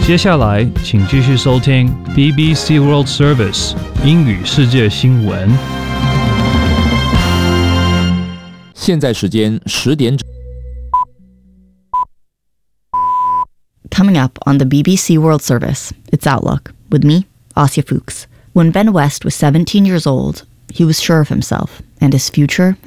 接下来，请继续收听 BBC World Service 英语世界新闻。 现在时间10点。 Coming up on the BBC World Service, it's Outlook, with me, Asya Fuchs. When Ben West was 17 years old, he was sure of himself and his future